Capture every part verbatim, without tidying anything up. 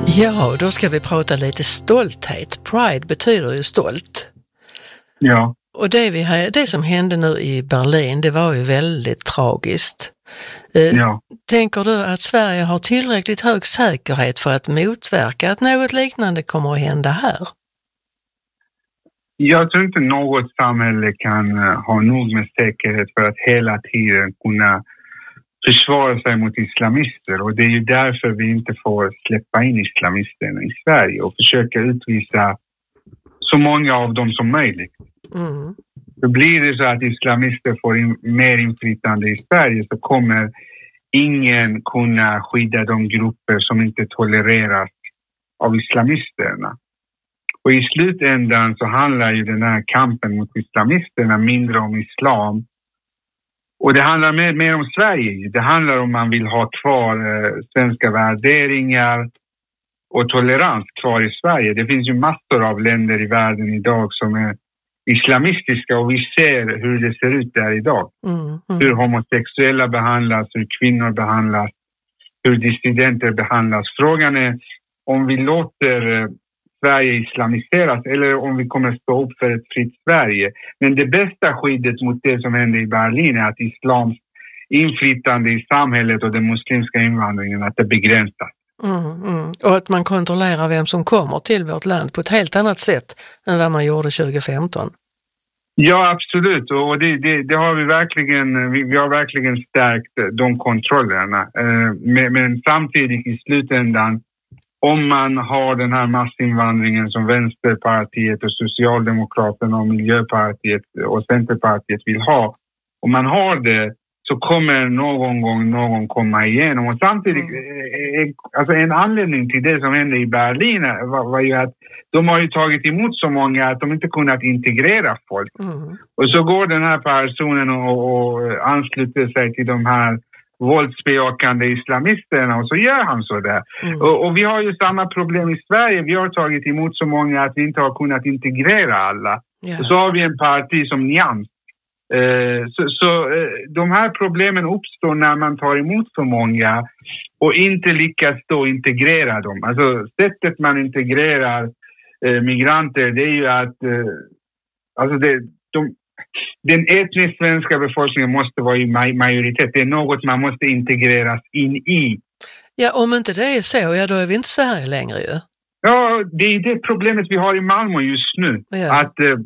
Ja, då ska vi prata lite stolthet. Pride betyder ju stolt. Ja. Och det, vi, det som hände nu i Berlin, det var ju väldigt tragiskt. Eh, Ja. Tänker du att Sverige har tillräckligt hög säkerhet för att motverka att något liknande kommer att hända här? Jag tror inte något samhälle kan ha nog med säkerhet för att hela tiden kunna försvara sig mot islamister. Och det är ju därför vi inte får släppa in islamisterna i Sverige och försöka utvisa så många av dem som möjligt. Mm. För blir det så att islamister får in, mer inflytande i Sverige så kommer ingen kunna skydda de grupper som inte tolereras av islamisterna. Och i slutändan så handlar ju den här kampen mot islamisterna mindre om islam. Och det handlar mer, mer om Sverige. Det handlar om man vill ha kvar eh, svenska värderingar och tolerans kvar i Sverige. Det finns ju massor av länder i världen idag som är islamistiska och vi ser hur det ser ut där idag. Mm, mm. Hur homosexuella behandlas, hur kvinnor behandlas, hur dissidenter behandlas. Frågan är om vi låter eh, Sverige islamiseras eller om vi kommer stå upp för ett fritt Sverige. Men det bästa skyddet mot det som hände i Berlin är att islams inflytande i samhället och den muslimska invandringen att det begränsas. Mm, mm. Och att man kontrollerar vem som kommer till vårt land på ett helt annat sätt än vad man gjorde tjugo femton. Ja, absolut. Och det, det, det har vi verkligen, vi, vi har verkligen stärkt de kontrollerna. Eh, men, men samtidigt i slutändan, om man har den här massinvandringen som Vänsterpartiet och Socialdemokraterna och Miljöpartiet och Centerpartiet vill ha, om man har det så kommer någon gång någon komma igenom. Och samtidigt, mm. alltså en anledning till det som hände i Berlin var, var ju att de har ju tagit emot så många att de inte kunnat integrera folk. Mm. Och så går den här personen och, och ansluter sig till de här våldsbejakande islamisterna och så gör han så där. Mm. Och, och vi har ju samma problem i Sverige. Vi har tagit emot så många att vi inte har kunnat integrera alla. Yeah. Och så har vi en parti som Nyans. Eh, så så eh, de här problemen uppstår när man tar emot så många och inte lyckas då integrera dem. Alltså sättet man integrerar eh, migranter, det är ju att eh, alltså det, de den etniskt svenska befolkningen måste vara i majoritet. Det är något man måste integreras in i. Ja, om inte det är så, ja då är vi inte Sverige längre ju. Ja, det är det problemet vi har i Malmö just nu. Ja. Att eh,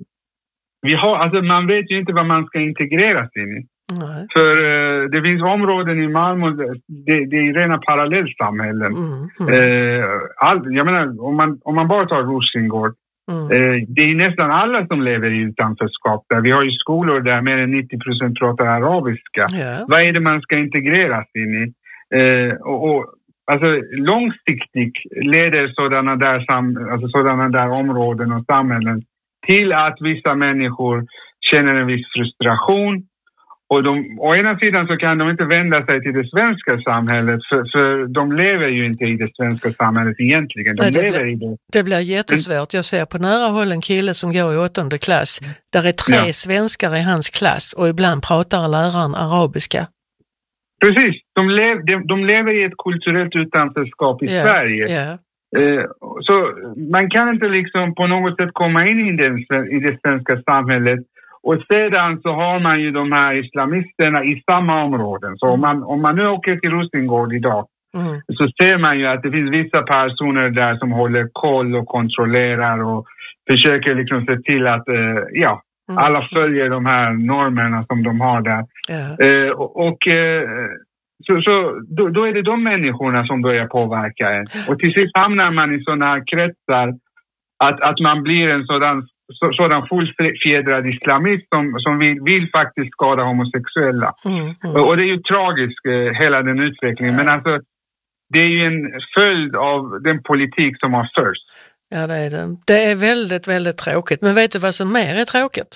vi har, alltså man vet ju inte vad man ska integreras in i. Nej. För eh, det finns områden i Malmö, det, det är rena parallellsamhällen. Mm, mm. Eh, all, jag menar, om man, om man bara tar Rosengård, Mm. det är nästan alla som lever i utanförskap där. Vi har ju skolor där mer än nittio procent pratar arabiska. Yeah. Vad är det man ska integreras in i? Eh, och, och, alltså, långsiktigt leder sådana där, sam, alltså, sådana där områden och samhällen till att vissa människor känner en viss frustration. Och de, å ena sidan så kan de inte vända sig till det svenska samhället för, för de lever ju inte i det svenska samhället egentligen. De Nej, det, lever blir, i det. det blir jättesvårt. Jag ser på nära håll en kille som går i åttonde klass. Där är tre ja. svenskar i hans klass och ibland pratar läraren arabiska. Precis. De, lev, de, de lever i ett kulturellt utanförskap i yeah. Sverige. Yeah. Eh, så man kan inte liksom på något sätt komma in i, den, i det svenska samhället. Och sedan så har man ju de här islamisterna i samma områden. Så mm. om, man, om man nu åker till Rosengård idag mm. så ser man ju att det finns vissa personer där som håller koll och kontrollerar och försöker liksom se till att eh, ja, mm. alla följer de här normerna som de har där. Yeah. Eh, och och eh, så, så då, då är det de människorna som börjar påverka en. Och till sist hamnar man i sådana här kretsar att, att man blir en sådan Så, sådan fullfjädrad islamist som, som vill, vill faktiskt skada homosexuella. Mm, mm. Och det är ju tragiskt, eh, hela den utvecklingen. Ja. Men alltså, det är ju en följd av den politik som har förts. Ja, det är det. Det är väldigt, väldigt tråkigt. Men vet du vad som mer är tråkigt?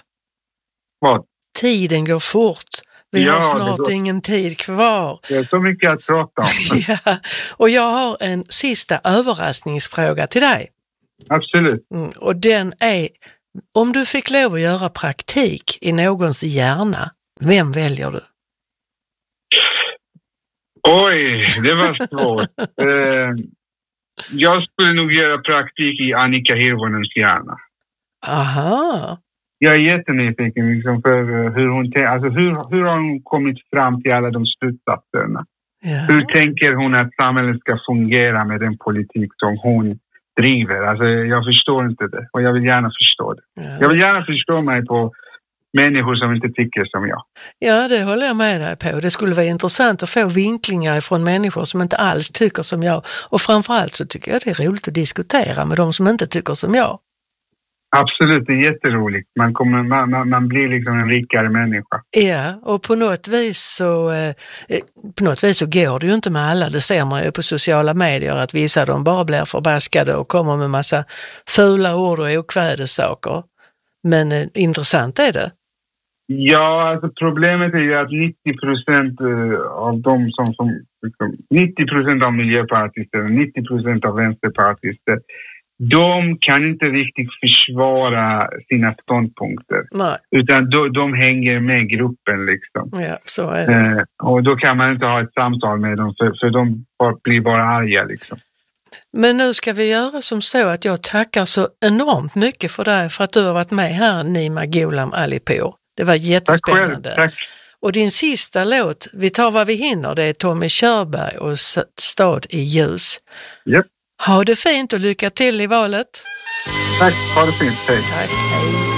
Vad? Tiden går fort. Vi ja, har snart går... ingen tid kvar. Det är så mycket att prata om. Ja, och jag har en sista överraskningsfråga till dig. Absolut. Mm, och den är, om du fick lov att göra praktik i någons hjärna, vem väljer du? Oj, det var svårt. eh, jag skulle nog göra praktik i Annika Hirvonens hjärna. Aha. Jag är jättenyfiken liksom för hur hon, alltså hur, hur har hon kommit fram till alla de slutsatserna. Ja. Hur tänker hon att samhället ska fungera med den politik som hon driver? Alltså jag förstår inte det och jag vill gärna förstå det. Ja. Jag vill gärna förstå mig på människor som inte tycker som jag. Ja, det håller jag med dig på. Det skulle vara intressant att få vinklingar från människor som inte alls tycker som jag. Och framförallt så tycker jag det är roligt att diskutera med de som inte tycker som jag. Absolut, det är jätteroligt. Man, kommer, man, man, man blir liksom en rikare människa. Ja, och på något vis så eh, på något vis så går det ju inte med alla. Det ser man ju på sociala medier att vissa de bara blir förbaskade och kommer med massa fula ord och okvädessaker. Men eh, intressant är det. Ja, alltså problemet är ju att nittio procent av de som, som nittio procent av miljöpartister och nittio procent av vänsterpartister, de kan inte riktigt försvara sina ståndpunkter. Nej. Utan de, de hänger med gruppen liksom. Ja, så är det. Eh, och då kan man inte ha ett samtal med dem för, för de blir bara arga liksom. Men nu ska vi göra som så att jag tackar så enormt mycket för dig för att du har varit med här, Nima Gholam Alipour. Det var jättespännande. Tack själv, tack. Och din sista låt, Vi tar vad vi hinner, det är Tommy Körberg och Stad i ljus. Yep. Ha det fint och lycka till i valet. Tack, ha det fint. Hej. Tack, hej.